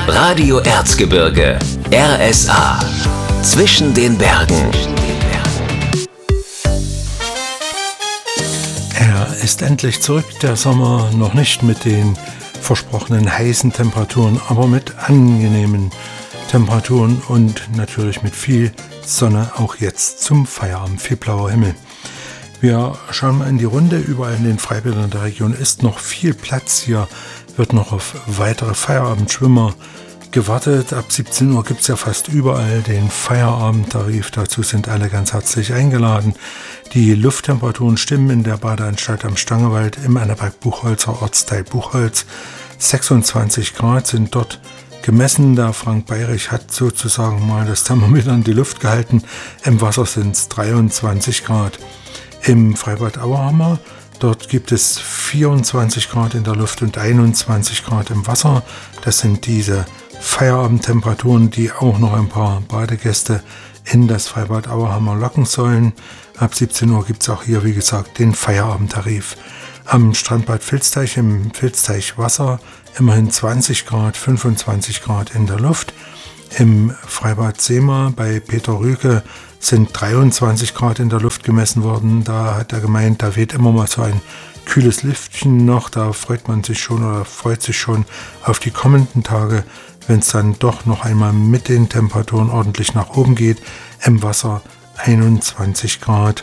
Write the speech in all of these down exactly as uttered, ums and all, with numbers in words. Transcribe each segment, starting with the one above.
Radio Erzgebirge, R S A. Zwischen den Bergen. Er ist endlich zurück, der Sommer, noch nicht mit den versprochenen heißen Temperaturen, aber mit angenehmen Temperaturen und natürlich mit viel Sonne, auch jetzt zum Feierabend, viel blauer Himmel. Wir schauen mal in die Runde, überall in den Freibädern der Region ist noch viel Platz, hier wird noch auf weitere Feierabendschwimmer gewartet. Ab siebzehn Uhr gibt es ja fast überall den Feierabendtarif, dazu sind alle ganz herzlich eingeladen. Die Lufttemperaturen stimmen in der Badeanstalt am Stangewald im Annaberg-Buchholzer Ortsteil Buchholz. sechsundzwanzig Grad sind dort gemessen. Der Frank Bayrich hat sozusagen mal das Thermometer in die Luft gehalten. Im Wasser sind es dreiundzwanzig Grad. Im Freibad Auerhammer, dort gibt es vierundzwanzig Grad in der Luft und einundzwanzig Grad im Wasser. Das sind diese Feierabendtemperaturen, die auch noch ein paar Badegäste in das Freibad Auerhammer locken sollen. Ab siebzehn Uhr gibt es auch hier, wie gesagt, den Feierabendtarif. Am Strandbad Vilsteich im Vilsteich Wasser immerhin zwanzig Grad, fünfundzwanzig Grad in der Luft. Im Freibad Seema bei Peter Rüke sind dreiundzwanzig Grad in der Luft gemessen worden. Da hat er gemeint, da weht immer mal so ein kühles Lüftchen noch. Da freut man sich schon oder freut sich schon auf die kommenden Tage, wenn es dann doch noch einmal mit den Temperaturen ordentlich nach oben geht. Im Wasser einundzwanzig Grad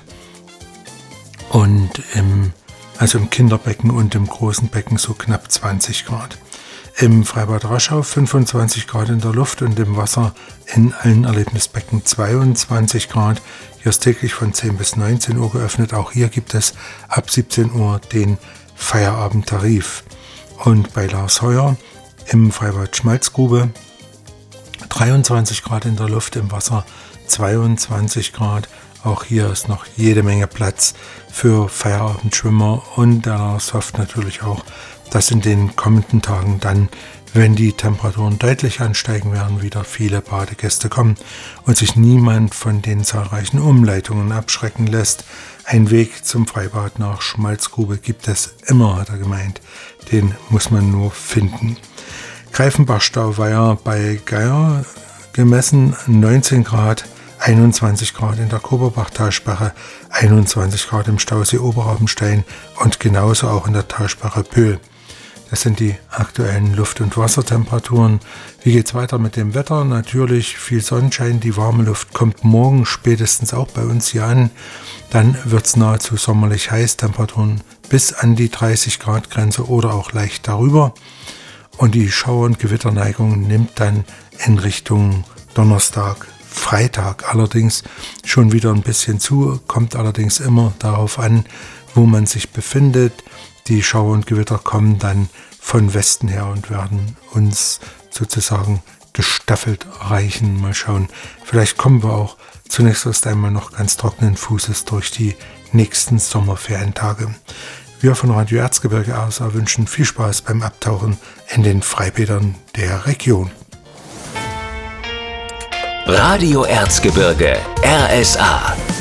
und im, also im Kinderbecken und im großen Becken so knapp zwanzig Grad. Im Freibad Raschau fünfundzwanzig Grad in der Luft und im Wasser in allen Erlebnisbecken zweiundzwanzig Grad. Hier ist täglich von zehn bis neunzehn Uhr geöffnet. Auch hier gibt es ab siebzehn Uhr den Feierabendtarif. Und bei Lars Heuer im Freibad Schmalzgrube dreiundzwanzig Grad in der Luft, im Wasser zweiundzwanzig Grad. Auch hier ist noch jede Menge Platz für Feierabendschwimmer und der Lars hofft natürlich auch, dass in den kommenden Tagen dann, wenn die Temperaturen deutlich ansteigen werden, wieder viele Badegäste kommen und sich niemand von den zahlreichen Umleitungen abschrecken lässt. Ein Weg zum Freibad nach Schmalzgrube gibt es immer, hat er gemeint. Den muss man nur finden. Greifenbach-Stauweiher bei Geier gemessen neunzehn Grad, einundzwanzig Grad in der Koberbach-Talsperre, einundzwanzig Grad im Stausee Oberrabenstein und genauso auch in der Talsperre Pöhl. Das sind die aktuellen Luft- und Wassertemperaturen. Wie geht's weiter mit dem Wetter? Natürlich viel Sonnenschein. Die warme Luft kommt morgen spätestens auch bei uns hier an. Dann wird's nahezu sommerlich heiß. Temperaturen bis an die dreißig Grad Grenze oder auch leicht darüber. Und die Schauer- und Gewitterneigung nimmt dann in Richtung Donnerstag, Freitag allerdings schon wieder ein bisschen zu. Kommt allerdings immer darauf an, wo man sich befindet. Die Schauer und Gewitter kommen dann von Westen her und werden uns sozusagen gestaffelt erreichen. Mal schauen, vielleicht kommen wir auch zunächst erst einmal noch ganz trockenen Fußes durch die nächsten Sommerferientage. Wir von Radio Erzgebirge aus wünschen viel Spaß beim Abtauchen in den Freibädern der Region. Radio Erzgebirge, R S A.